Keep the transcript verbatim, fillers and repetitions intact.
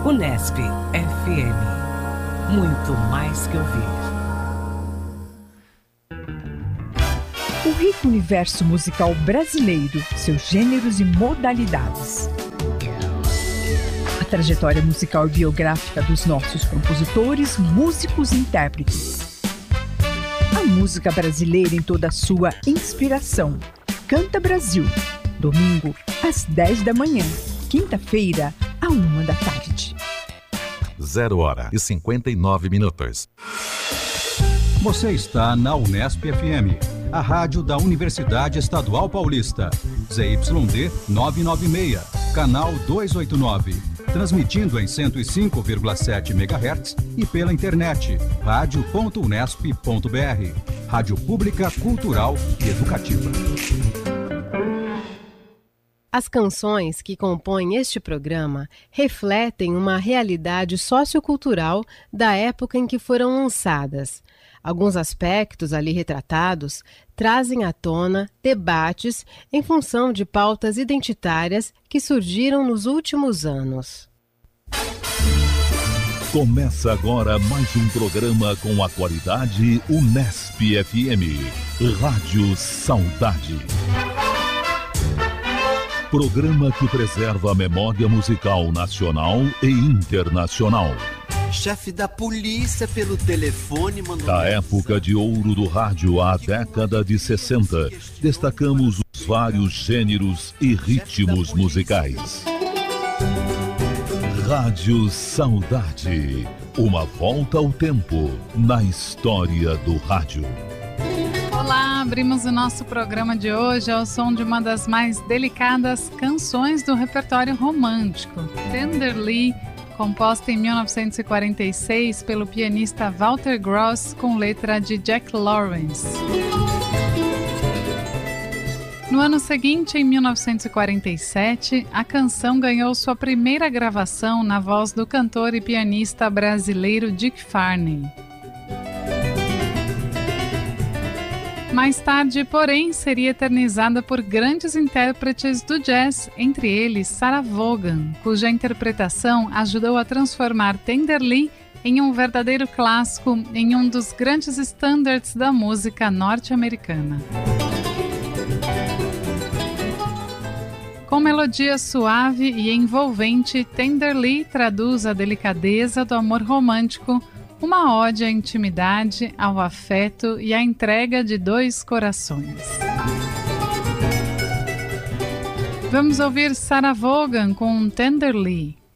Unesp F M. Muito mais que ouvir. O rico universo musical brasileiro, seus gêneros e modalidades. A trajetória musical e biográfica dos nossos compositores, músicos e intérpretes. A música brasileira em toda a sua inspiração. Canta Brasil. Domingo, às dez da manhã. Quinta-feira, à uma da tarde. Zero hora e cinquenta e nove minutos. Você está na Unesp F M, a rádio da Universidade Estadual Paulista. Z Y D novecentos e noventa e seis, canal duzentos e oitenta e nove. Transmitindo em cento e cinco vírgula sete megahertz e pela internet, rádio ponto unesp ponto b r. Rádio pública, cultural e educativa. As canções que compõem este programa refletem uma realidade sociocultural da época em que foram lançadas. Alguns aspectos ali retratados trazem à tona debates em função de pautas identitárias que surgiram nos últimos anos. Começa agora mais um programa com a qualidade Unesp F M. Rádio Saudade. Programa que preserva a memória musical nacional e internacional. Chefe da polícia pelo telefone mandou... Da época de ouro do rádio à década de sessenta, destacamos os vários gêneros e ritmos musicais. Rádio Saudade. Uma volta ao tempo na história do rádio. Olá, abrimos o nosso programa de hoje ao som de uma das mais delicadas canções do repertório romântico, Tenderly, composta em mil novecentos e quarenta e seis pelo pianista Walter Gross com letra de Jack Lawrence. No ano seguinte, em mil novecentos e quarenta e sete, a canção ganhou sua primeira gravação na voz do cantor e pianista brasileiro Dick Farney. Mais tarde, porém, seria eternizada por grandes intérpretes do jazz, entre eles Sarah Vaughan, cuja interpretação ajudou a transformar Tenderly em um verdadeiro clássico, em um dos grandes standards da música norte-americana. Com melodia suave e envolvente, Tenderly traduz a delicadeza do amor romântico, uma ode à intimidade, ao afeto e à entrega de dois corações. Vamos ouvir Sarah Vaughan com Tenderly.